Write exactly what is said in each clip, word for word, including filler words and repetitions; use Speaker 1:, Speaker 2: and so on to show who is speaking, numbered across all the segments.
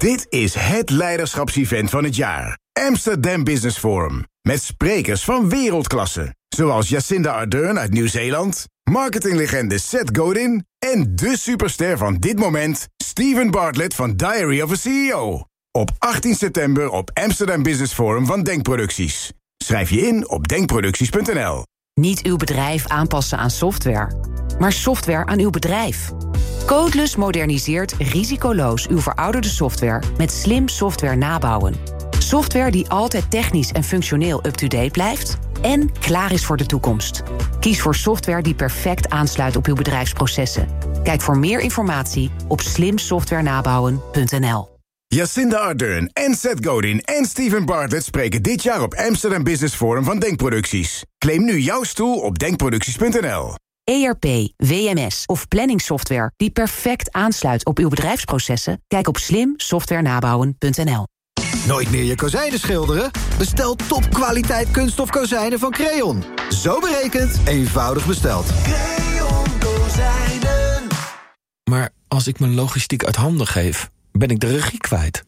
Speaker 1: Dit is het leiderschapsevent van het jaar. Amsterdam Business Forum. Met sprekers van wereldklasse. Zoals Jacinda Ardern uit Nieuw-Zeeland, marketinglegende Seth Godin en de superster van dit moment, Steven Bartlett van Diary of a C E O. Op achttien september op Amsterdam Business Forum van Denkproducties. Schrijf je in op denkproducties punt n l.
Speaker 2: Niet uw bedrijf aanpassen aan software, maar software aan uw bedrijf. Codeless moderniseert risicoloos uw verouderde software met slim software nabouwen. Software die altijd technisch en functioneel up-to-date blijft en klaar is voor de toekomst. Kies voor software die perfect aansluit op uw bedrijfsprocessen. Kijk voor meer informatie op slim software nabouwen punt n l.
Speaker 1: Jacinda Ardern en Seth Godin en Steven Bartlett spreken dit jaar op Amsterdam Business Forum van Denkproducties. Claim nu jouw stoel op denkproducties punt n l.
Speaker 2: E R P, W M S of planningsoftware die perfect aansluit op uw bedrijfsprocessen? Kijk op slim software nabouwen punt n l.
Speaker 3: Nooit meer je kozijnen schilderen? Bestel topkwaliteit kunststof kozijnen van Creon. Zo berekend, eenvoudig besteld.
Speaker 4: Creon kozijnen.
Speaker 5: Maar als ik mijn logistiek uit handen geef, ben ik de regie kwijt.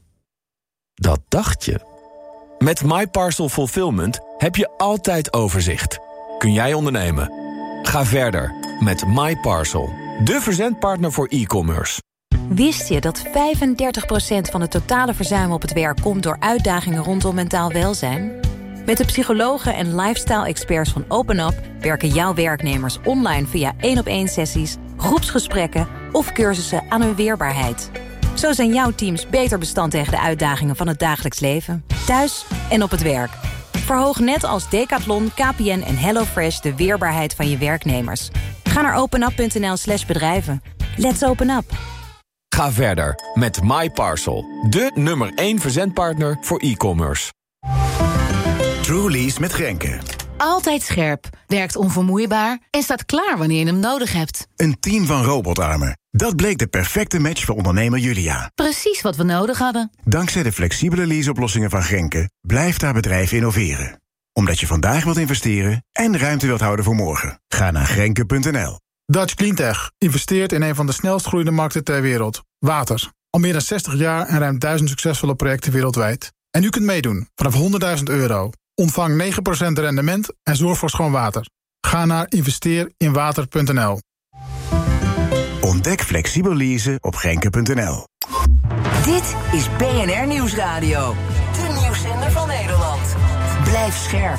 Speaker 5: Dat dacht je. Met MyParcel Fulfillment heb je altijd overzicht. Kun jij ondernemen? Ga verder met MyParcel, de verzendpartner voor e-commerce.
Speaker 6: Wist je dat vijfendertig procent van het totale verzuim op het werk komt door uitdagingen rondom mentaal welzijn? Met de psychologen en lifestyle-experts van OpenUp werken jouw werknemers online via één-op-één sessies, groepsgesprekken of cursussen aan hun weerbaarheid. Zo zijn jouw teams beter bestand tegen de uitdagingen van het dagelijks leven, thuis en op het werk. Verhoog net als Decathlon, K P N en HelloFresh de weerbaarheid van je werknemers. Ga naar openup punt n l slash bedrijven. Let's open up.
Speaker 5: Ga verder met MyParcel, de nummer één verzendpartner voor e-commerce.
Speaker 1: Trulies met Grenke.
Speaker 7: Altijd scherp, werkt onvermoeibaar en staat klaar wanneer je hem nodig hebt.
Speaker 1: Een team van robotarmen. Dat bleek de perfecte match voor ondernemer Julia.
Speaker 7: Precies wat we nodig hadden.
Speaker 1: Dankzij de flexibele leaseoplossingen van Grenke blijft haar bedrijf innoveren. Omdat je vandaag wilt investeren en ruimte wilt houden voor morgen. Ga naar grenke punt n l.
Speaker 8: Dutch Cleantech investeert in een van de snelst groeiende markten ter wereld. Water. Al meer dan zestig jaar en ruim duizend succesvolle projecten wereldwijd. En u kunt meedoen vanaf honderdduizend euro. Ontvang negen procent rendement en zorg voor schoon water. Ga naar investeer in water punt n l.
Speaker 1: Ontdek flexibel leasen op grenke punt n l.
Speaker 4: Dit is B N R Nieuwsradio. De nieuwszender van Nederland. Blijf scherp.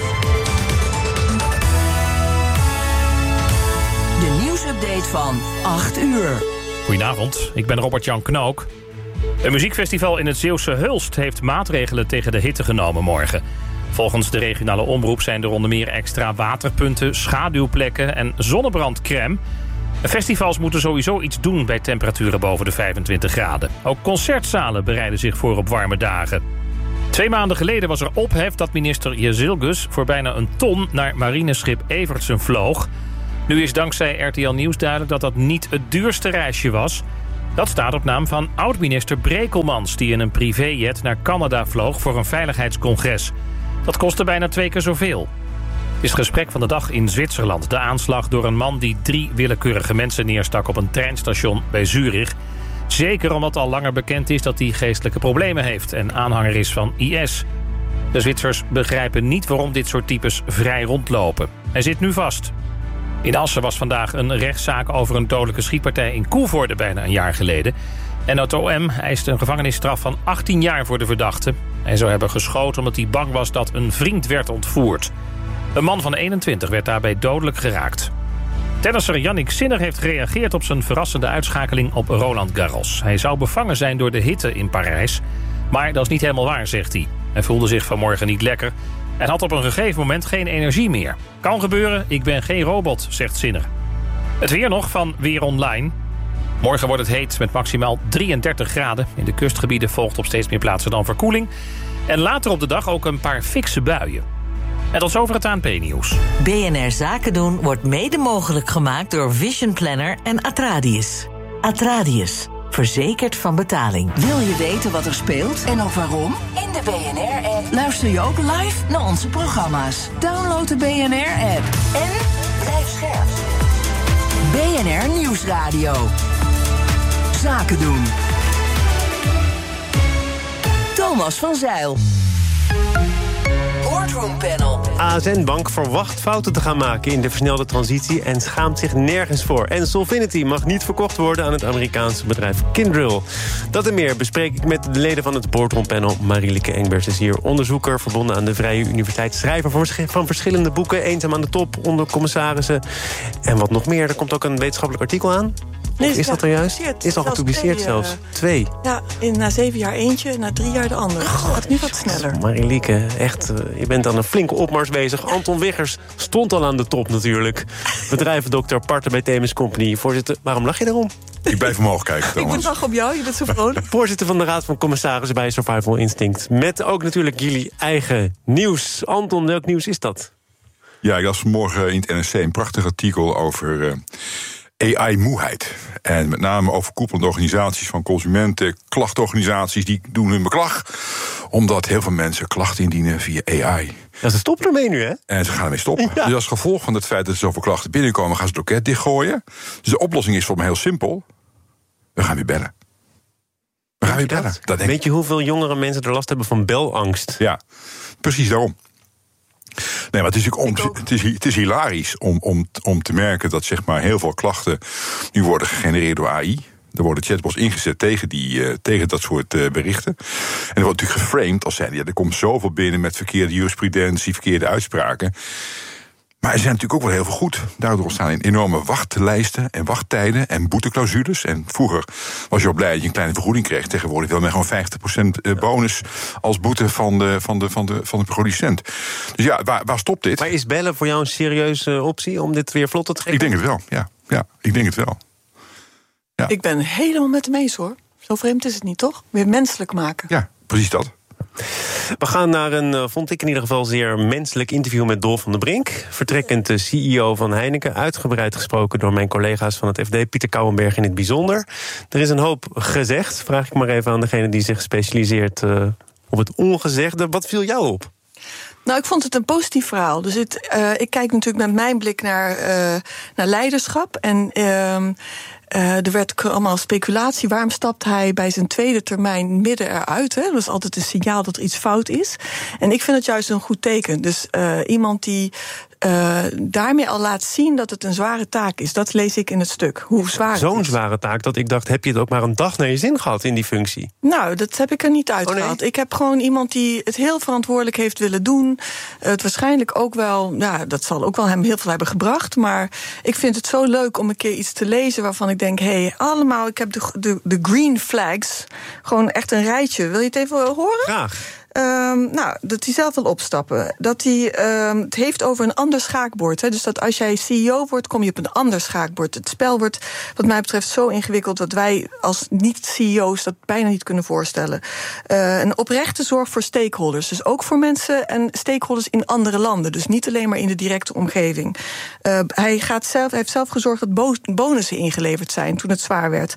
Speaker 4: De nieuwsupdate van acht uur.
Speaker 9: Goedenavond, ik ben Robert-Jan Knook. Een muziekfestival in het Zeeuwse Hulst heeft maatregelen tegen de hitte genomen morgen. Volgens de regionale omroep zijn er onder meer extra waterpunten, schaduwplekken en zonnebrandcrème. Festivals moeten sowieso iets doen bij temperaturen boven de vijfentwintig graden. Ook concertzalen bereiden zich voor op warme dagen. Twee maanden geleden was er ophef dat minister Jezilgus voor bijna een ton naar marineschip Evertsen vloog. Nu is dankzij R T L Nieuws duidelijk dat dat niet het duurste reisje was. Dat staat op naam van oud-minister Brekelmans, die in een privéjet naar Canada vloog voor een veiligheidscongres. Dat kostte bijna twee keer zoveel. Het is het gesprek van de dag in Zwitserland. De aanslag door een man die drie willekeurige mensen neerstak op een treinstation bij Zurich. Zeker omdat al langer bekend is dat hij geestelijke problemen heeft en aanhanger is van I S. De Zwitsers begrijpen niet waarom dit soort types vrij rondlopen. Hij zit nu vast. In Assen was vandaag een rechtszaak over een dodelijke schietpartij in Koevoorde bijna een jaar geleden. En het O M eist een gevangenisstraf van achttien jaar voor de verdachte. Hij zou hebben geschoten omdat hij bang was dat een vriend werd ontvoerd. Een man van eenentwintig werd daarbij dodelijk geraakt. Tennisser Jannik Sinner heeft gereageerd op zijn verrassende uitschakeling op Roland Garros. Hij zou bevangen zijn door de hitte in Parijs. Maar dat is niet helemaal waar, zegt hij. Hij voelde zich vanmorgen niet lekker en had op een gegeven moment geen energie meer. Kan gebeuren, ik ben geen robot, zegt Sinner. Het weer nog van Weer Online. Morgen wordt het heet met maximaal drieëndertig graden. In de kustgebieden volgt op steeds meer plaatsen dan verkoeling. En later op de dag ook een paar fikse buien. En tot zover het A N P-nieuws.
Speaker 4: B N R Zaken doen wordt mede mogelijk gemaakt door Vision Planner en Atradius. Atradius, verzekerd van betaling. Wil je weten wat er speelt en ook waarom? In de B N R-app luister je ook live naar onze programma's. Download de B N R-app en blijf scherp. B N R Nieuwsradio. Zaken doen. Thomas van Zijl. Boardroom Panel.
Speaker 10: A S N Bank verwacht fouten te gaan maken in de versnelde transitie en schaamt zich nergens voor. En Solvinity mag niet verkocht worden aan het Amerikaanse bedrijf Kyndryl. Dat en meer bespreek ik met de leden van het Boardroom Panel. Marielike Engbers is hier onderzoeker, verbonden aan de Vrije Universiteit. Schrijver van, vers- van verschillende boeken. Eenzaam aan de top, onder commissarissen. En wat nog meer, er komt ook een wetenschappelijk artikel aan.
Speaker 11: Nee,
Speaker 10: is dat er juist? Is al gepubliceerd
Speaker 11: twee,
Speaker 10: zelfs.
Speaker 11: Uh,
Speaker 10: twee.
Speaker 11: Ja, in, na zeven jaar eentje, na drie jaar de ander. Het gaat nu wat sneller.
Speaker 10: Marielike, echt, uh, je bent aan een flinke opmars bezig. Anton Wiggers stond al aan de top natuurlijk. Bedrijvendokter, partner bij Themis Company. Voorzitter, waarom lach je daarom?
Speaker 12: Ik blijf omhoog kijken, Thomas.
Speaker 11: Ik ben lach op jou, je bent zo vrolijk.
Speaker 10: Voorzitter van de Raad van Commissarissen bij Survival Instinct. Met ook natuurlijk jullie eigen nieuws. Anton, welk nieuws is dat?
Speaker 12: Ja, ik las vanmorgen in het N R C een prachtig artikel over Uh, A I-moeheid. En met name overkoepelende organisaties van consumenten, klachtorganisaties, die doen hun beklag. Omdat heel veel mensen klachten indienen via A I.
Speaker 10: Ja, ze stoppen ermee nu, hè?
Speaker 12: En ze gaan ermee stoppen. Ja. Dus als gevolg van het feit dat er zoveel klachten binnenkomen, gaan ze het loket dichtgooien. Dus de oplossing is voor mij heel simpel. We gaan weer bellen. We gaan weer bellen. Dat denk
Speaker 10: Weet je hoeveel jongere mensen er last hebben van belangst?
Speaker 12: Ja, precies daarom. Nee, maar het is, om, het is, het is hilarisch om, om, om te merken dat zeg maar, heel veel klachten nu worden gegenereerd door A I. Er worden chatbots ingezet tegen, die, uh, tegen dat soort uh, berichten. En er wordt natuurlijk geframed als zijnde, ja, er komt zoveel binnen met verkeerde jurisprudentie, verkeerde uitspraken. Maar er zijn natuurlijk ook wel heel veel goed. Daardoor ontstaan enorme wachtlijsten en wachttijden en boeteclausules. En vroeger was je al blij dat je een kleine vergoeding kreeg. Tegenwoordig wil men gewoon vijftig procent bonus als boete van de, van de, van de, van de producent. Dus ja, waar, waar stopt dit?
Speaker 10: Maar is bellen voor jou een serieuze optie om dit weer vlotter te geven?
Speaker 12: Ik denk het wel, ja. ja ik denk het wel.
Speaker 11: Ja. Ik ben helemaal met hem eens, hoor. Zo vreemd is het niet, toch? Weer menselijk maken.
Speaker 12: Ja, precies dat.
Speaker 10: We gaan naar een, vond ik in ieder geval, zeer menselijk interview met Dolf van der Brink. Vertrekkend C E O van Heineken. Uitgebreid gesproken door mijn collega's van het F D, Pieter Kouwenberg in het bijzonder. Er is een hoop gezegd. Vraag ik maar even aan degene die zich specialiseert uh, op het ongezegde. Wat viel jou op?
Speaker 11: Nou, ik vond het een positief verhaal. Dus het, uh, ik kijk natuurlijk met mijn blik naar, uh, naar leiderschap. En uh, uh, er werd allemaal speculatie. Waarom stapt hij bij zijn tweede termijn midden eruit? Hè? Dat is altijd een signaal dat er iets fout is. En ik vind het juist een goed teken. Dus uh, iemand die Uh, daarmee al laat zien dat het een zware taak is. Dat lees ik in het stuk, hoe zwaar
Speaker 10: Zo'n
Speaker 11: het is.
Speaker 10: zware taak dat ik dacht, heb je het ook maar een dag naar je zin gehad in die functie?
Speaker 11: Nou, dat heb ik er niet uitgehaald.
Speaker 10: Oh, nee?
Speaker 11: Ik heb gewoon iemand die het heel verantwoordelijk heeft willen doen. Het waarschijnlijk ook wel, ja, dat zal ook wel hem heel veel hebben gebracht. Maar ik vind het zo leuk om een keer iets te lezen waarvan ik denk, hé, hey, allemaal, ik heb de, de, de green flags. Gewoon echt een rijtje. Wil je het even horen?
Speaker 10: Graag.
Speaker 11: Um, nou, dat hij zelf wil opstappen. Dat hij um, het heeft over een ander schaakbord. Hè. Dus dat als jij C E O wordt, kom je op een ander schaakbord. Het spel wordt, wat mij betreft, zo ingewikkeld dat wij als niet-C E O's dat bijna niet kunnen voorstellen. Uh, een oprechte zorg voor stakeholders. Dus ook voor mensen en stakeholders in andere landen. Dus niet alleen maar in de directe omgeving. Uh, hij, gaat zelf, hij heeft zelf gezorgd dat bo- bonussen ingeleverd zijn toen het zwaar werd.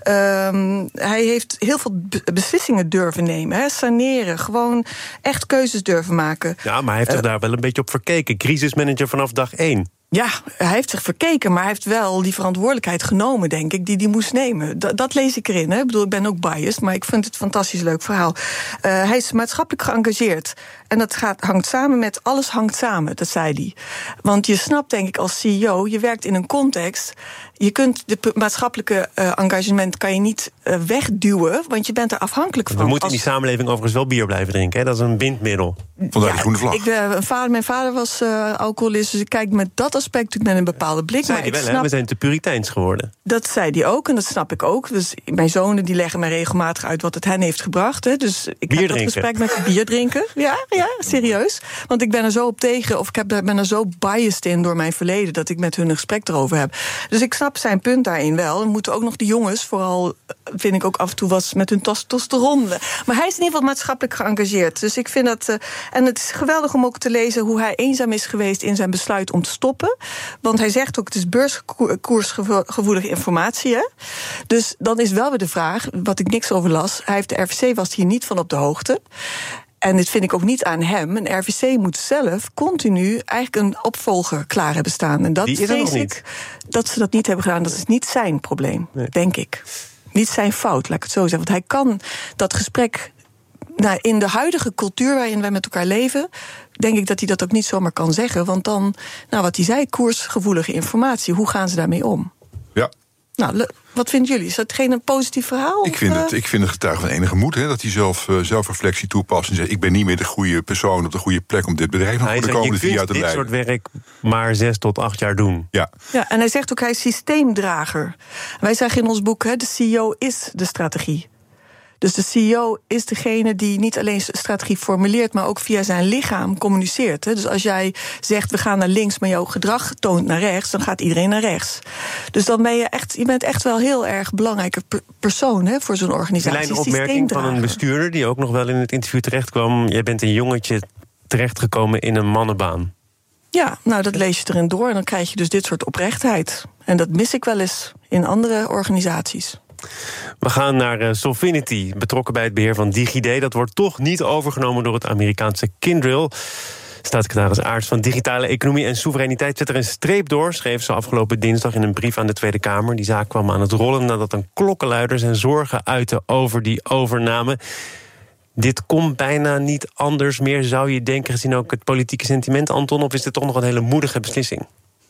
Speaker 11: Um, hij heeft heel veel be- beslissingen durven nemen. Hè. Saneren, gewoon Gewoon echt keuzes durven maken.
Speaker 10: Ja, maar hij heeft zich uh, daar wel een beetje op verkeken. Crisismanager vanaf dag één.
Speaker 11: Ja, hij heeft zich verkeken, maar hij heeft wel die verantwoordelijkheid genomen, denk ik, die hij moest nemen. Dat, dat lees ik erin. Hè. Ik bedoel, ik ben ook biased, maar ik vind het een fantastisch leuk verhaal. Uh, hij is maatschappelijk geëngageerd. En dat gaat, hangt samen met alles hangt samen, dat zei hij. Want je snapt, denk ik, als C E O, je werkt in een context. Je kunt de maatschappelijke uh, engagement kan je niet uh, wegduwen, want je bent er afhankelijk van.
Speaker 10: We moeten
Speaker 11: als...
Speaker 10: in die samenleving overigens wel bier blijven drinken. Hè? Dat is een bindmiddel.
Speaker 12: Vandaar ja, die groene vlag.
Speaker 11: Ik, uh, vader, mijn vader was uh, alcoholist, dus ik kijk met dat aspect natuurlijk met een bepaalde blik.
Speaker 10: Zei
Speaker 11: maar
Speaker 10: hij
Speaker 11: ik
Speaker 10: wel,
Speaker 11: snap...
Speaker 10: hè? We zijn te puriteins geworden.
Speaker 11: Dat zei hij ook, en dat snap ik ook. Dus mijn zonen die leggen mij regelmatig uit wat het hen heeft gebracht. Hè. Dus ik
Speaker 10: bier
Speaker 11: heb
Speaker 10: drinken.
Speaker 11: dat gesprek met bier drinken. Ja, ja, serieus. Want ik ben er zo op tegen, of ik heb, ben er zo biased in door mijn verleden, dat ik met hun een gesprek erover heb. Dus ik snap zijn punt daarin wel. We moeten ook nog de jongens, vooral vind ik ook af en toe wat met hun testosteron. Maar hij is in ieder geval maatschappelijk geëngageerd. Dus ik vind dat. Uh, en het is geweldig om ook te lezen hoe hij eenzaam is geweest in zijn besluit om te stoppen. Want hij zegt ook, het is beurskoersgevoelige informatie. Hè? Dus dan is wel weer de vraag, wat ik niks over las. Hij heeft de R V C was hier niet van op de hoogte. En dit vind ik ook niet aan hem. Een R V C moet zelf continu eigenlijk een opvolger klaar hebben staan. En dat
Speaker 10: Die is er nog
Speaker 11: vrees
Speaker 10: niet.
Speaker 11: ik dat ze dat niet hebben gedaan. Dat is niet zijn probleem, nee. denk ik. Niet zijn fout, laat ik het zo zeggen. Want hij kan dat gesprek Nou, in de huidige cultuur waarin wij met elkaar leven, denk ik dat hij dat ook niet zomaar kan zeggen. Want dan, nou wat hij zei, koersgevoelige informatie. Hoe gaan ze daarmee om?
Speaker 12: Ja.
Speaker 11: Nou, le- wat vinden jullie? Is dat geen een positief verhaal?
Speaker 12: Ik vind,
Speaker 11: of,
Speaker 12: het, ik vind het getuige van enige moed, hè, dat hij zelf uh, zelfreflectie toepast en zegt: ik ben niet meer de goede persoon op de goede plek om dit bedrijf nog voor de komende vier jaar te leiden.
Speaker 10: Je kunt dit soort werk maar zes tot acht jaar doen.
Speaker 12: Ja.
Speaker 11: Ja, en hij zegt ook, hij is systeemdrager. Wij zeggen in ons boek, hè, de C E O is de strategie. Dus de C E O is degene die niet alleen strategie formuleert, maar ook via zijn lichaam communiceert. Dus als jij zegt, we gaan naar links, maar jouw gedrag toont naar rechts, dan gaat iedereen naar rechts. Dus dan ben je echt, je bent echt wel heel erg belangrijke persoon, hè, voor zo'n organisatie.
Speaker 10: Een opmerking van een bestuurder die ook nog wel in het interview terecht kwam: jij bent een jongetje terechtgekomen in een mannenbaan.
Speaker 11: Ja, nou dat lees je erin door en dan krijg je dus dit soort oprechtheid. En dat mis ik wel eens in andere organisaties.
Speaker 10: We gaan naar uh, Solvinity, betrokken bij het beheer van DigiD. Dat wordt toch niet overgenomen door het Amerikaanse Kyndryl. Staatssecretaris Aerts van Digitale Economie en Soevereiniteit zet er een streep door, schreef ze afgelopen dinsdag in een brief aan de Tweede Kamer. Die zaak kwam aan het rollen nadat een klokkenluider zijn zorgen uitte over die overname. Dit komt bijna niet anders meer, zou je denken, gezien ook het politieke sentiment, Anton? Of is dit toch nog een hele moedige beslissing?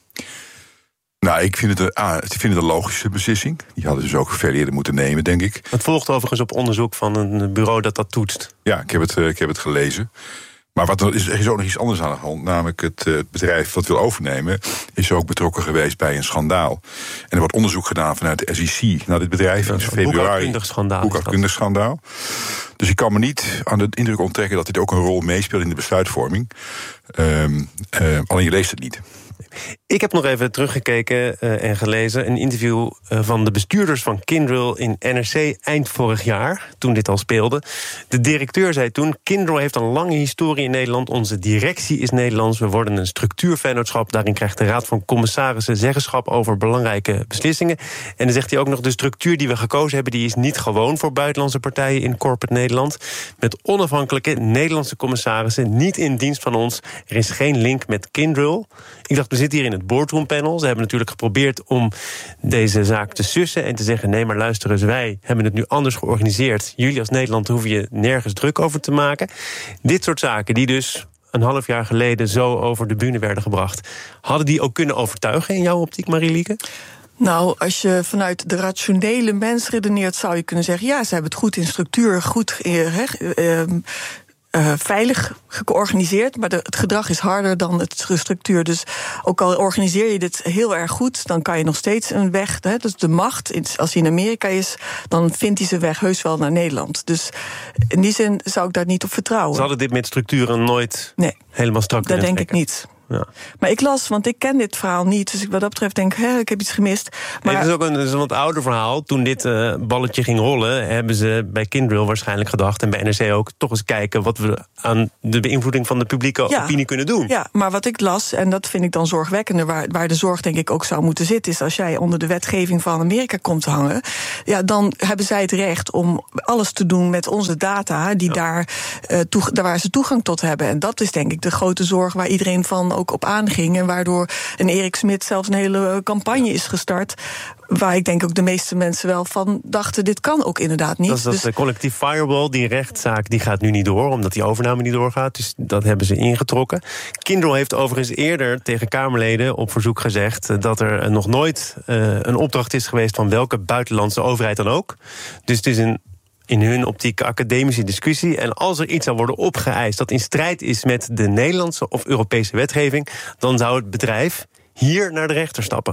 Speaker 12: Nou, ik vind het, een, ah, ik vind het een logische beslissing. Die hadden ze dus ook veel eerder moeten nemen, denk ik.
Speaker 10: Het volgt overigens op onderzoek van een bureau dat dat toetst.
Speaker 12: Ja, ik heb het, ik heb het gelezen. Maar wat er is, er is ook nog iets anders aan de hand. Namelijk het, het bedrijf wat wil overnemen is ook betrokken geweest bij een schandaal. En er wordt onderzoek gedaan vanuit de S E C naar dit bedrijf in februari.
Speaker 10: Boekhoudkundig schandaal.
Speaker 12: Boekhoudkundig schandaal. Dus ik kan me niet aan de indruk onttrekken dat dit ook een rol meespeelt in de besluitvorming. Um, uh, alleen je leest het niet.
Speaker 10: Ik heb nog even teruggekeken uh, en gelezen een interview uh, van de bestuurders van Kyndryl in N R C eind vorig jaar, toen dit al speelde. De directeur zei toen: Kyndryl heeft een lange historie in Nederland. Onze directie is Nederlands. We worden een structuurvennootschap. Daarin krijgt de Raad van Commissarissen zeggenschap over belangrijke beslissingen. En dan zegt hij ook nog: de structuur die we gekozen hebben, die is niet gewoon voor buitenlandse partijen in corporate Nederland. Met onafhankelijke Nederlandse commissarissen, niet in dienst van ons. Er is geen link met Kyndryl. Ik dacht, we zitten hier in het boardroom panel. Ze hebben natuurlijk geprobeerd om deze zaak te sussen en te zeggen: nee, maar luister eens, wij hebben het nu anders georganiseerd. Jullie als Nederland hoeven je nergens druk over te maken. Dit soort zaken die dus een half jaar geleden zo over de bühne werden gebracht, hadden die ook kunnen overtuigen in jouw optiek, Marielieke?
Speaker 11: Nou, als je vanuit de rationele mens redeneert, zou je kunnen zeggen: ja, ze hebben het goed in structuur, goed uh, uh, Uh, veilig georganiseerd, maar de, het gedrag is harder dan het structuur. Dus ook al organiseer je dit heel erg goed, dan kan je nog steeds een weg, hè, dus de macht, als hij in Amerika is, dan vindt hij zijn weg heus wel naar Nederland. Dus in die zin zou ik daar niet op vertrouwen.
Speaker 10: Ze hadden dit met structuren nooit nee, helemaal strak kunnen
Speaker 11: dat denk ik niet. Ja. Maar ik las, want ik ken dit verhaal niet, dus wat dat betreft denk ik, hè, ik heb iets gemist. Maar
Speaker 10: het is ook een, het is een wat ouder verhaal. Toen dit uh, balletje ging rollen, hebben ze bij Kyndryl waarschijnlijk gedacht, en bij N R C ook, toch eens kijken wat we aan de beïnvloeding van de publieke ja. opinie kunnen doen.
Speaker 11: Ja, maar wat ik las, en dat vind ik dan zorgwekkender, waar, waar de zorg denk ik ook zou moeten zitten, is als jij onder de wetgeving van Amerika komt te hangen, ja, dan hebben zij het recht om alles te doen met onze data, die ja. daar, uh, toe, daar waar ze toegang tot hebben. En dat is denk ik de grote zorg waar iedereen van ook op aanging, en waardoor een Erik Smit zelfs een hele campagne is gestart, waar ik denk ook de meeste mensen wel van dachten, dit kan ook inderdaad niet.
Speaker 10: Dat is, dat dus de collectief firewall, die rechtszaak, die gaat nu niet door, omdat die overname niet doorgaat, dus dat hebben ze ingetrokken. Kyndryl heeft overigens eerder tegen Kamerleden op verzoek gezegd dat er nog nooit uh, een opdracht is geweest van welke buitenlandse overheid dan ook. Dus het is een in hun optiek academische discussie. En als er iets zou worden opgeëist dat in strijd is met de Nederlandse of Europese wetgeving, dan zou het bedrijf hier naar de rechter stappen.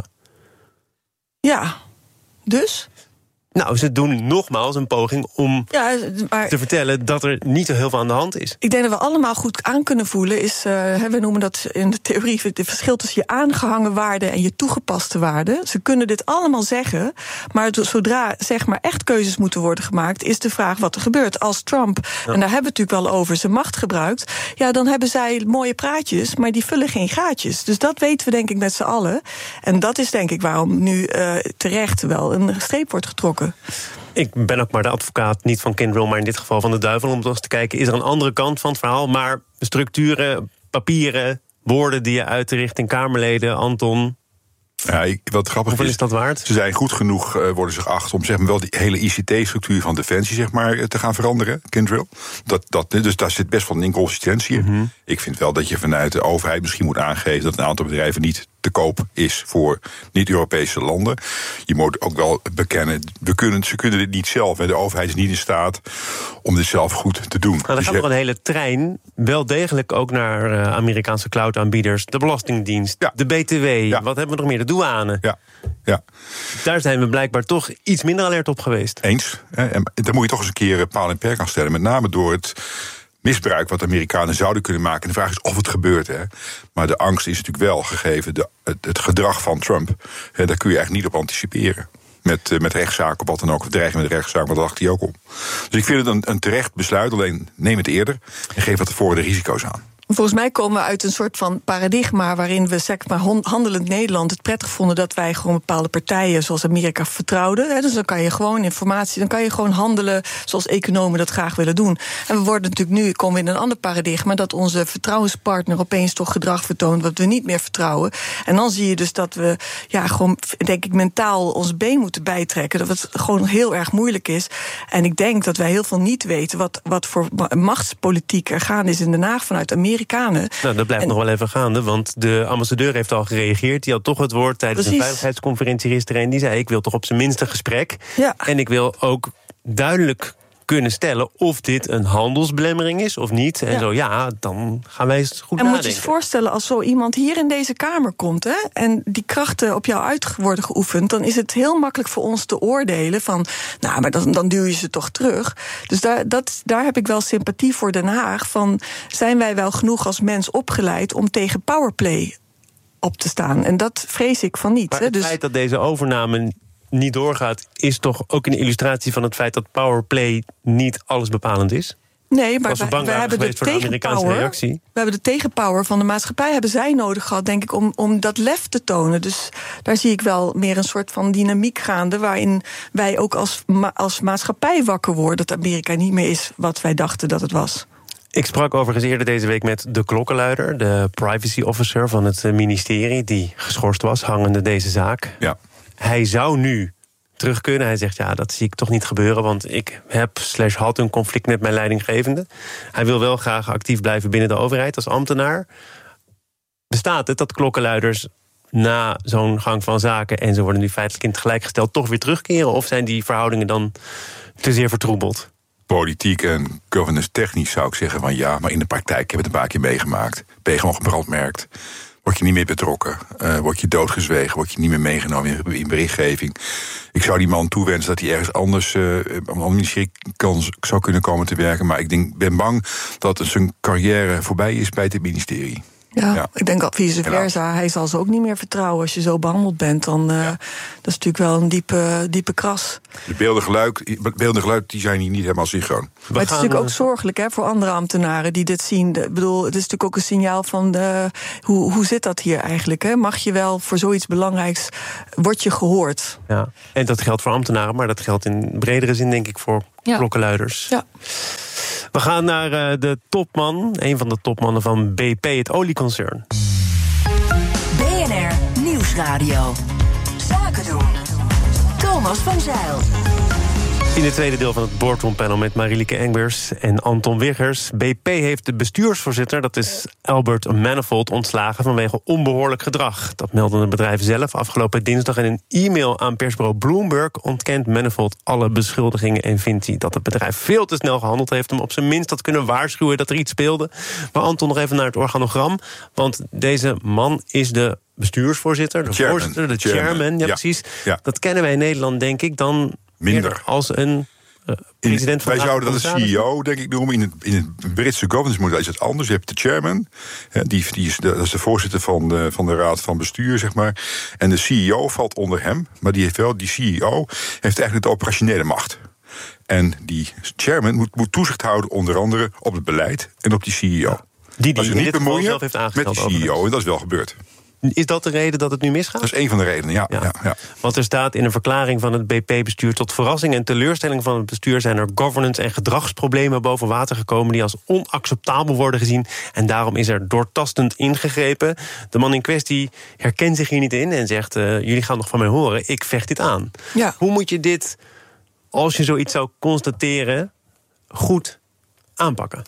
Speaker 11: Ja, dus?
Speaker 10: Nou, ze doen nogmaals een poging om ja, maar te vertellen dat er niet zo heel veel aan de hand is.
Speaker 11: Ik denk dat we allemaal goed aan kunnen voelen is, uh, we noemen dat in de theorie het verschil tussen je aangehangen waarde en je toegepaste waarde. Ze kunnen dit allemaal zeggen, maar zodra zeg maar echt keuzes moeten worden gemaakt, is de vraag wat er gebeurt. Als Trump, ja. en daar hebben we het natuurlijk wel over, zijn macht gebruikt, ja, dan hebben zij mooie praatjes, maar die vullen geen gaatjes. Dus dat weten we denk ik met z'n allen. En dat is denk ik waarom nu uh, terecht wel een streep wordt getrokken.
Speaker 10: Ik ben ook maar de advocaat, niet van Kyndryl, maar in dit geval van de duivel, om toch eens te kijken, is er een andere kant van het verhaal, maar structuren, papieren, woorden die je uit de richting Kamerleden, Anton,
Speaker 12: Ja, ik, wat grappig
Speaker 10: Hoeveel
Speaker 12: is,
Speaker 10: is dat waard?
Speaker 12: Ze zijn goed genoeg, uh, worden ze geacht om zeg maar, wel die hele I C T-structuur van Defensie zeg maar, te gaan veranderen, Kyndryl. Dat, dat, dus daar zit best wel een inconsistentie in. Mm-hmm. Ik vind wel dat je vanuit de overheid misschien moet aangeven dat een aantal bedrijven niet te koop is voor niet-Europese landen. Je moet ook wel bekennen, we kunnen, ze kunnen dit niet zelf. De overheid is niet in staat om dit zelf goed te doen.
Speaker 10: Nou, er
Speaker 12: dus
Speaker 10: gaat nog een hele trein, wel degelijk ook naar uh, Amerikaanse cloud-aanbieders, de Belastingdienst, ja. de B T W, ja. wat hebben we nog meer, de douane.
Speaker 12: Ja. Ja.
Speaker 10: Daar zijn we blijkbaar toch iets minder alert op geweest.
Speaker 12: Eens. Hè, en daar moet je toch eens een keer paal en perk aan stellen. Met name door het misbruik wat de Amerikanen zouden kunnen maken. En de vraag is of het gebeurt. Hè. Maar de angst is natuurlijk wel gegeven. De, het, het gedrag van Trump, hè, daar kun je eigenlijk niet op anticiperen. Met, uh, met rechtszaken of wat dan ook. Of dreigen met rechtszaak, want daar dacht hij ook om. Dus ik vind het een, een terecht besluit. Alleen neem het eerder en geef wat tevoren de risico's aan.
Speaker 11: Volgens mij komen we uit een soort van paradigma waarin we zeg maar, handelend Nederland het prettig vonden dat wij gewoon bepaalde partijen zoals Amerika vertrouwden. Hè, dus dan kan je gewoon informatie, dan kan je gewoon handelen zoals economen dat graag willen doen. En we worden natuurlijk nu, komen we in een ander paradigma dat onze vertrouwenspartner opeens toch gedrag vertoont wat we niet meer vertrouwen. En dan zie je dus dat we ja, gewoon, denk ik, mentaal ons been moeten bijtrekken. Dat het gewoon heel erg moeilijk is. En ik denk dat wij heel veel niet weten wat, wat voor machtspolitiek er gaande is in Den Haag vanuit Amerika. Amerikanen.
Speaker 10: Nou, dat blijft en, nog wel even gaande, want de ambassadeur heeft al gereageerd. Die had toch het woord tijdens precies. een veiligheidsconferentie gisteren. En die zei, ik wil toch op zijn minst een gesprek.
Speaker 11: Ja.
Speaker 10: En ik wil ook duidelijk kunnen stellen of dit een handelsbelemmering is of niet. En ja. zo, ja, dan gaan wij eens goed
Speaker 11: en
Speaker 10: nadenken.
Speaker 11: En moet je eens voorstellen, als zo iemand hier in deze Kamer komt, hè, en die krachten op jou uit worden geoefend, dan is het heel makkelijk voor ons te oordelen van, nou, maar dan, dan duw je ze toch terug. Dus daar, dat, daar heb ik wel sympathie voor Den Haag. Van, zijn wij wel genoeg als mens opgeleid om tegen powerplay op te staan? En dat vrees ik van niet.
Speaker 10: Maar
Speaker 11: hè,
Speaker 10: het
Speaker 11: dus
Speaker 10: feit dat deze overname niet doorgaat, is toch ook een illustratie van het feit dat powerplay niet alles bepalend is?
Speaker 11: Nee, maar
Speaker 10: we,
Speaker 11: wij, wij hebben de tegenpower. We hebben de tegenpower van de maatschappij hebben zij nodig gehad, denk ik, om, om dat lef te tonen. Dus daar zie ik wel meer een soort van dynamiek gaande, waarin wij ook als, ma- als maatschappij wakker worden dat Amerika niet meer is wat wij dachten dat het was.
Speaker 10: Ik sprak overigens eerder deze week met de klokkenluider, de privacy officer van het ministerie, die geschorst was, hangende deze zaak.
Speaker 12: Ja.
Speaker 10: Hij zou nu terug kunnen. Hij zegt, ja, dat zie ik toch niet gebeuren, want ik heb slash had een conflict met mijn leidinggevende. Hij wil wel graag actief blijven binnen de overheid als ambtenaar. Bestaat het dat klokkenluiders na zo'n gang van zaken, en ze worden nu feitelijk in het gelijk gesteld, toch weer terugkeren? Of zijn die verhoudingen dan te zeer vertroebeld?
Speaker 12: Politiek en governance technisch zou ik zeggen van ja, maar in de praktijk, ik heb het een paar keer meegemaakt. Ben je gewoon gebrandmerkt? Word je niet meer betrokken? Uh, word je doodgezwegen? Word je niet meer meegenomen in, in berichtgeving? Ik zou die man toewensen dat hij ergens anders uh, op een ander ministerie kan, zou kunnen komen te werken. Maar ik denk, ben bang dat zijn carrière voorbij is bij het ministerie.
Speaker 11: Ja, ja, ik denk dat vice versa. Hij zal ze ook niet meer vertrouwen als je zo behandeld bent. Dan, uh, ja. Dat is natuurlijk wel een diepe, diepe kras.
Speaker 12: De beelden geluid, beelden geluid die zijn hier niet helemaal synchroon.
Speaker 11: Maar het is natuurlijk ook zorgelijk hè, voor andere ambtenaren die dit zien. Ik bedoel, het is natuurlijk ook een signaal van de, hoe, hoe zit dat hier eigenlijk? Hè? Mag je wel voor zoiets belangrijks, word je gehoord?
Speaker 10: Ja, en dat geldt voor ambtenaren, maar dat geldt in bredere zin denk ik voor ja. klokkenluiders.
Speaker 11: Ja.
Speaker 10: We gaan naar uh, de topman, een van de topmannen van B P, het olieconcern.
Speaker 4: B N R Nieuwsradio. Zaken doen. Thomas van Zijl.
Speaker 10: In het tweede deel van het Boardroom Panel met Marieleke Engbers en Anton Wiggers. B P heeft de bestuursvoorzitter, dat is Albert Manifold, ontslagen vanwege onbehoorlijk gedrag. Dat meldde het bedrijf zelf afgelopen dinsdag. In een e-mail aan persbureau Bloomberg ontkent Manifold alle beschuldigingen en vindt hij dat het bedrijf veel te snel gehandeld heeft om op zijn minst dat kunnen waarschuwen dat er iets speelde. Maar Anton, nog even naar het organogram, want deze man is de bestuursvoorzitter, de
Speaker 12: chairman.
Speaker 10: voorzitter, de chairman, chairman ja, ja precies. Ja. Dat kennen wij in Nederland, denk ik, dan
Speaker 12: minder
Speaker 10: als een uh, president van
Speaker 12: Wij zouden dat de C E O, denk ik, noemen. In het, in het Britse governance model is het anders. Je hebt de chairman, die, die is, de, dat is de voorzitter van de, van de raad van bestuur, zeg maar. En de C E O valt onder hem, maar die heeft wel, die C E O heeft eigenlijk de operationele macht. En die chairman moet, moet toezicht houden onder andere op het beleid en op die C E O.
Speaker 10: Ja. Die die
Speaker 12: Als je
Speaker 10: in
Speaker 12: niet
Speaker 10: dit
Speaker 12: bemoeien
Speaker 10: zelf heeft aangesteld
Speaker 12: met die C E O, en dat is wel gebeurd.
Speaker 10: Is dat de reden dat het nu misgaat?
Speaker 12: Dat is een van de redenen, ja. ja. ja, ja.
Speaker 10: Want er staat in een verklaring van het B P-bestuur... tot verrassing en teleurstelling van het bestuur... zijn er governance- en gedragsproblemen boven water gekomen... die als onacceptabel worden gezien. En daarom is er doortastend ingegrepen. De man in kwestie herkent zich hier niet in en zegt... Uh, jullie gaan nog van mij horen, ik vecht dit aan.
Speaker 11: Ja.
Speaker 10: Hoe moet je dit, als je zoiets zou constateren... goed aanpakken?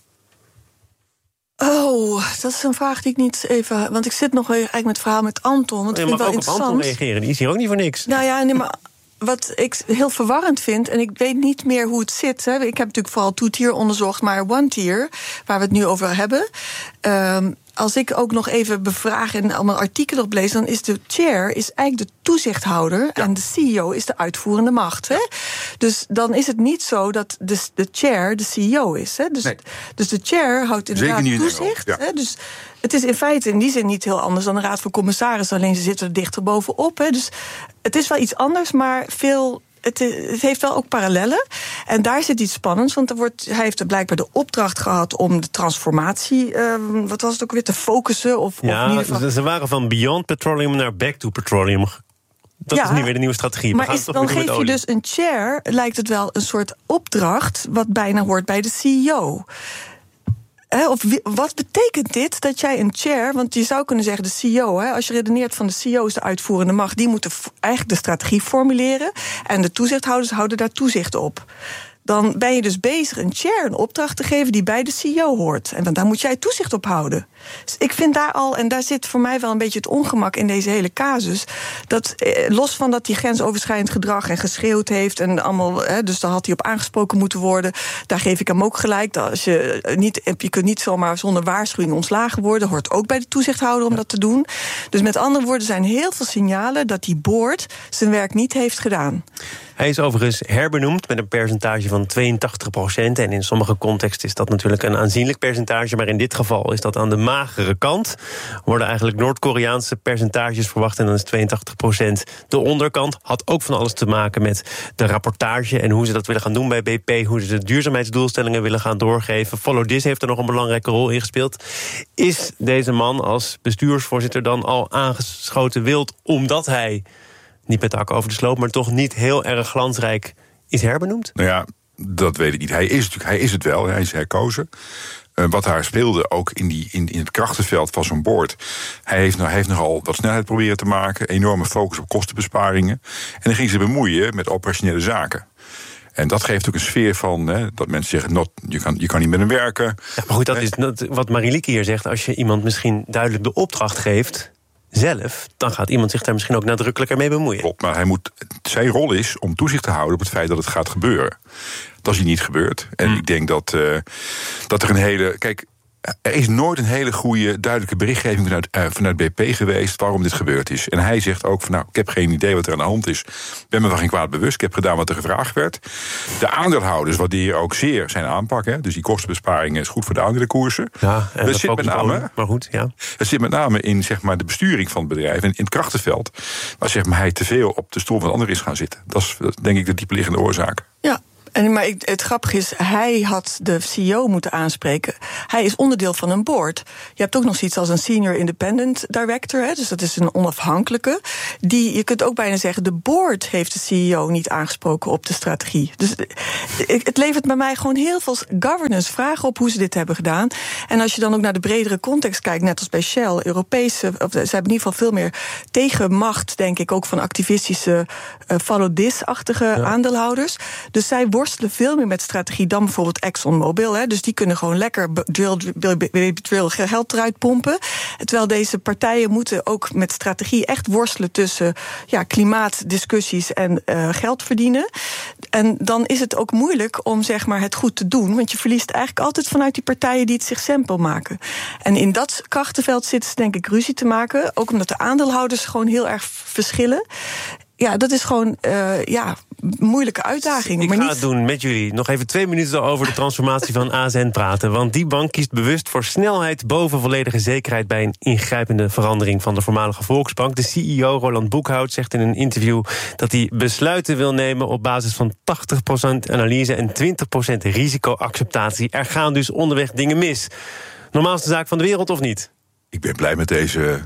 Speaker 11: Oh, dat is een vraag die ik niet even... Want ik zit nog eigenlijk met het verhaal met Anton. Want
Speaker 10: je
Speaker 11: ik vind
Speaker 10: mag
Speaker 11: wel
Speaker 10: ook op Anton reageren, die is hier ook niet voor niks.
Speaker 11: Nou ja, nee, maar wat ik heel verwarrend vind... en ik weet niet meer hoe het zit... Hè. Ik heb natuurlijk vooral two-tier onderzocht... maar one-tier, waar we het nu over hebben... Um, als ik ook nog even bevraag en allemaal artikelen oplees... dan is de chair is eigenlijk de toezichthouder... Ja. En de C E O is de uitvoerende macht. Hè? Dus dan is het niet zo dat de, de chair de C E O is. Hè? Dus, nee. dus de chair houdt inderdaad toezicht. Ja. Hè? Dus het is in feite in die zin niet heel anders dan de Raad van Commissarissen. Alleen ze zitten er dichter bovenop. Hè? Dus het is wel iets anders, maar veel... Het, het heeft wel ook parallellen. En daar zit iets spannends. Want er wordt, hij heeft er blijkbaar de opdracht gehad om de transformatie... Uh, wat was het ook weer, te focussen. Of,
Speaker 10: ja,
Speaker 11: of in ieder geval...
Speaker 10: ze waren van Beyond Petroleum naar Back to Petroleum. Dat ja, is nu weer de nieuwe strategie.
Speaker 11: Maar is, dan geef je dus een chair, lijkt het wel een soort opdracht... wat bijna hoort bij de C E O. He, of wat betekent dit dat jij een chair... want je zou kunnen zeggen de C E O... He, als je redeneert van de C E O is de uitvoerende macht... die moeten eigenlijk de strategie formuleren... en de toezichthouders houden daar toezicht op. Dan ben je dus bezig een chair een opdracht te geven... die bij de C E O hoort. En daar moet jij toezicht op houden. Dus ik vind daar al, en daar zit voor mij wel een beetje het ongemak... in deze hele casus, dat eh, los van dat hij grensoverschrijdend gedrag... en geschreeuwd heeft, en allemaal, hè, dus daar had hij op aangesproken moeten worden... daar geef ik hem ook gelijk. Dat als je, niet, je kunt niet zomaar zonder waarschuwing ontslagen worden... hoort ook bij de toezichthouder om dat te doen. Dus met andere woorden zijn heel veel signalen... dat die board zijn werk niet heeft gedaan.
Speaker 10: Hij is overigens herbenoemd met een percentage van tweeëntachtig procent. En in sommige contexten is dat natuurlijk een aanzienlijk percentage... maar in dit geval is dat aan de magere kant. Er worden eigenlijk Noord-Koreaanse percentages verwacht... en dan is tweeëntachtig procent de onderkant. Had ook van alles te maken met de rapportage... en hoe ze dat willen gaan doen bij B P... hoe ze de duurzaamheidsdoelstellingen willen gaan doorgeven. Follow This heeft er nog een belangrijke rol in gespeeld. Is deze man als bestuursvoorzitter dan al aangeschoten wild... omdat hij... niet met de hak over de sloop, maar toch niet heel erg glansrijk is herbenoemd?
Speaker 12: Nou ja, dat weet ik niet. Hij is, natuurlijk, hij is het wel, hij is herkozen. Uh, wat daar speelde, ook in, die, in, in het krachtenveld van zo'n board... Hij heeft, nou, hij heeft nogal wat snelheid proberen te maken... enorme focus op kostenbesparingen... en dan ging ze bemoeien met operationele zaken. En dat geeft ook een sfeer van, hè, dat mensen zeggen... Not, je, kan, je kan niet met hem werken.
Speaker 10: Ja, maar goed, dat is dat, wat Marieke hier zegt... als je iemand misschien duidelijk de opdracht geeft... zelf, dan gaat iemand zich daar misschien ook nadrukkelijker mee bemoeien.
Speaker 12: Klopt, maar hij moet, zijn rol is om toezicht te houden op het feit dat het gaat gebeuren. Dat is hier niet gebeurd. En hmm. ik denk dat, uh, dat er een hele... Kijk, er is nooit een hele goede, duidelijke berichtgeving vanuit, uh, vanuit B P geweest waarom dit gebeurd is. En hij zegt ook van, nou, ik heb geen idee wat er aan de hand is. Ik ben me wel geen kwaad bewust, ik heb gedaan wat er gevraagd werd. De aandeelhouders waarderen ook zeer zijn aanpak. Hè. Dus die kostenbesparingen is goed voor de aandelenkoersen.
Speaker 10: Ja, en
Speaker 12: dat zit met name,
Speaker 10: maar goed, ja.
Speaker 12: Het zit met name in, zeg maar, de besturing van het bedrijf en in het krachtenveld. Maar zeg maar, hij te veel op de stoel van anderen is gaan zitten. Dat is, denk ik, de diepliggende oorzaak.
Speaker 11: Ja. En, maar ik, het grappige is, hij had de C E O moeten aanspreken. Hij is onderdeel van een board. Je hebt ook nog zoiets als een senior independent director, hè, dus dat is een onafhankelijke. Die, je kunt ook bijna zeggen, de board heeft de C E O niet aangesproken op de strategie. Dus het levert bij mij gewoon heel veel governance vragen op hoe ze dit hebben gedaan. En als je dan ook naar de bredere context kijkt, net als bij Shell, Europese, of, ze hebben in ieder geval veel meer tegenmacht, denk ik, ook van activistische uh, follow this-achtige ja. aandeelhouders. Dus zij worstelen veel meer met strategie dan bijvoorbeeld ExxonMobil. Hè. Dus die kunnen gewoon lekker drill, drill, drill geld eruit pompen. Terwijl deze partijen moeten ook met strategie echt worstelen tussen ja, klimaatdiscussies en uh, geld verdienen. En dan is het ook moeilijk om zeg maar, het goed te doen. Want je verliest eigenlijk altijd vanuit die partijen die het zich simpel maken. En in dat krachtenveld zitten ze denk ik ruzie te maken. Ook omdat de aandeelhouders gewoon heel erg verschillen. Ja, dat is gewoon uh, ja, moeilijke uitdaging.
Speaker 10: Ik
Speaker 11: maar
Speaker 10: ga
Speaker 11: niet...
Speaker 10: het doen met jullie. Nog even twee minuten over de transformatie van A S N praten. Want die bank kiest bewust voor snelheid boven volledige zekerheid... bij een ingrijpende verandering van de voormalige Volksbank. De C E O Roland Boekhout zegt in een interview... dat hij besluiten wil nemen op basis van tachtig procent analyse... en twintig procent risicoacceptatie. Er gaan dus onderweg dingen mis. Normaalste zaak van de wereld, of niet?
Speaker 12: Ik ben blij met deze...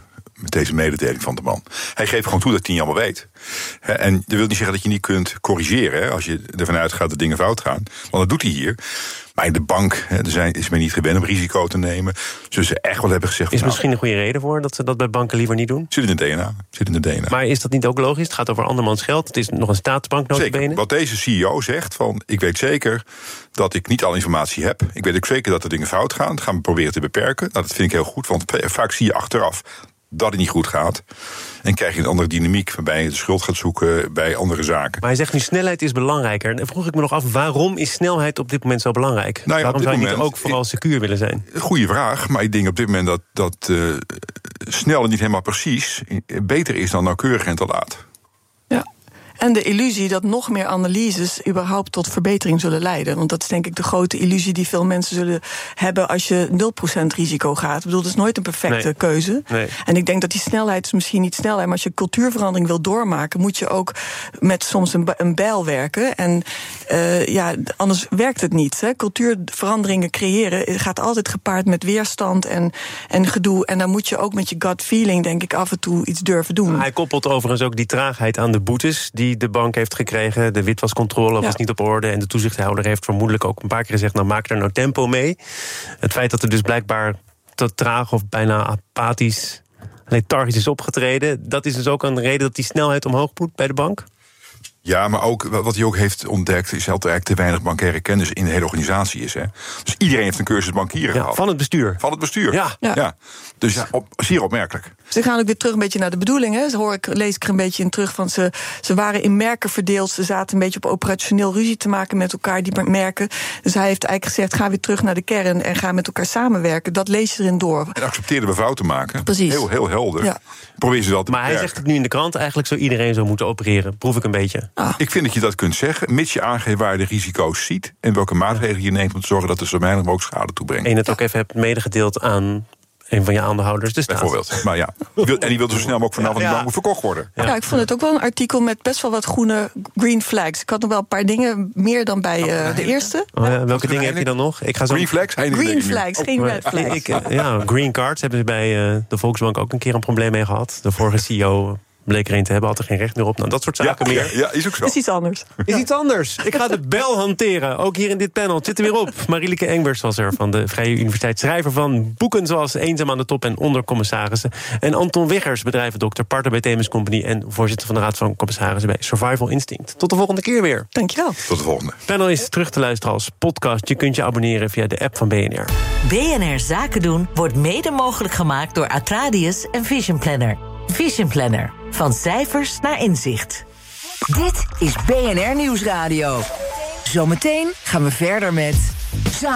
Speaker 12: met deze mededeling van de man. Hij geeft gewoon toe dat hij niet allemaal weet. En dat wil niet zeggen dat je niet kunt corrigeren, hè, als je ervan uitgaat dat dingen fout gaan. Want dat doet hij hier. Maar in de bank hè, er zijn, is men niet gewend om risico te nemen. Zullen ze echt wel hebben gezegd...
Speaker 10: Is er
Speaker 12: nou,
Speaker 10: misschien een goede reden voor dat ze dat bij banken liever niet doen?
Speaker 12: Zit in het D N A. Zit in het D N A.
Speaker 10: Maar is dat niet ook logisch? Het gaat over andermans geld. Het is nog een staatsbank nota bene.
Speaker 12: Zeker. Wat deze C E O zegt, van ik weet zeker dat ik niet alle informatie heb. Ik weet ook zeker dat er dingen fout gaan. Dat gaan we proberen te beperken. Nou, dat vind ik heel goed, want vaak zie je achteraf dat het niet goed gaat. En krijg je een andere dynamiek waarbij je de schuld gaat zoeken bij andere zaken.
Speaker 10: Maar hij zegt nu snelheid is belangrijker. En dan vroeg ik me nog af, waarom is snelheid op dit moment zo belangrijk?
Speaker 12: Nou ja,
Speaker 10: waarom zou je
Speaker 12: moment,
Speaker 10: niet ook vooral secuur willen zijn?
Speaker 12: Goeie vraag, maar ik denk op dit moment dat, dat uh, snel en niet helemaal precies beter is dan nauwkeurig en te laat.
Speaker 11: Ja. En de illusie dat nog meer analyses überhaupt tot verbetering zullen leiden. Want dat is denk ik de grote illusie die veel mensen zullen hebben als je nul procent risico gaat. Ik bedoel, dat is nooit een perfecte
Speaker 10: nee.
Speaker 11: keuze.
Speaker 10: Nee.
Speaker 11: En ik denk dat die snelheid is misschien niet snelheid, maar als je cultuurverandering wil doormaken, moet je ook met soms een, een bijl werken. En uh, ja, anders werkt het niet. Hè. Cultuurveranderingen creëren gaat altijd gepaard met weerstand en, en gedoe. En dan moet je ook met je gut feeling, denk ik, af en toe iets durven doen.
Speaker 10: Hij koppelt overigens ook die traagheid aan de boetes die de bank heeft gekregen. De witwascontrole was ja. niet op orde. En de toezichthouder heeft vermoedelijk ook een paar keer gezegd, nou maak er nou tempo mee. Het feit dat er dus blijkbaar te traag of bijna apathisch, lethargisch is opgetreden, dat is dus ook een reden dat die snelheid omhoog moet bij de bank?
Speaker 12: Ja, maar ook wat hij ook heeft ontdekt is dat er eigenlijk te weinig bankaire kennis in de hele organisatie is. Hè. Dus iedereen heeft een cursus bankieren
Speaker 10: ja,
Speaker 12: gehad.
Speaker 10: Van het bestuur.
Speaker 12: Van het bestuur.
Speaker 10: Ja.
Speaker 11: ja.
Speaker 12: ja. Dus ja, op, zeer opmerkelijk.
Speaker 11: Ze gaan ook weer terug een beetje naar de bedoeling. Hè. Ze hoor ik, lees ik er een beetje in terug van ze, ze waren in merken verdeeld. Ze zaten een beetje op operationeel ruzie te maken met elkaar, die merken. Dus hij heeft eigenlijk gezegd, ga weer terug naar de kern en ga met elkaar samenwerken. Dat lees je erin door.
Speaker 12: En accepteerden we fouten maken.
Speaker 11: Precies.
Speaker 12: Heel, heel helder.
Speaker 11: Ja.
Speaker 12: Probeer ze dat te
Speaker 10: Maar hij zegt het nu in de krant, eigenlijk zou iedereen zo moeten opereren. Proef ik een beetje.
Speaker 11: Ah.
Speaker 12: Ik vind dat je dat kunt zeggen, mits je aangeeft waar je de risico's ziet en welke maatregelen je neemt om te zorgen dat er zo weinig mogelijk schade toebrengt.
Speaker 10: En je het ook even hebt medegedeeld aan een van je aandeelhouders, de staat.
Speaker 12: Bijvoorbeeld. Maar ja, en die wil zo snel mogelijk vanaf ja, die bank verkocht worden.
Speaker 11: Ja. ja, ik vond het ook wel een artikel met best wel wat groene green flags. Ik had nog wel een paar dingen meer dan bij uh, de eerste.
Speaker 10: Oh, ja, welke dingen heb je dan nog? Ik ga zo...
Speaker 12: Green flags?
Speaker 11: Green flags, geen
Speaker 12: oh,
Speaker 11: red flags.
Speaker 10: Ik, ja, green cards hebben ze bij uh, de Volksbank ook een keer een probleem mee gehad. De vorige C E O bleek er een te hebben, had er geen recht meer op. Nou, dat soort zaken
Speaker 12: ja,
Speaker 10: meer.
Speaker 12: Ja, is ook zo.
Speaker 11: Is iets anders.
Speaker 10: Is iets anders. Ik ga de bel hanteren. Ook hier in dit panel. Het zit er weer op. Marieleke Engbers was er van de Vrije Universiteit. Schrijver van boeken zoals Eenzaam aan de top en Ondercommissarissen. En Anton Wiggers, bedrijvendokter, partner bij Themis Company en voorzitter van de Raad van Commissarissen bij Survival Instinct. Tot de volgende keer weer.
Speaker 11: Dankjewel.
Speaker 12: Tot de volgende.
Speaker 10: Het panel is terug te luisteren als podcast. Je kunt je abonneren via de app van B N R.
Speaker 4: B N R Zaken doen wordt mede mogelijk gemaakt door Atradius en Vision Planner. Vision Planner. Van cijfers naar inzicht.
Speaker 13: Dit is B N R Nieuwsradio. Zometeen gaan we verder met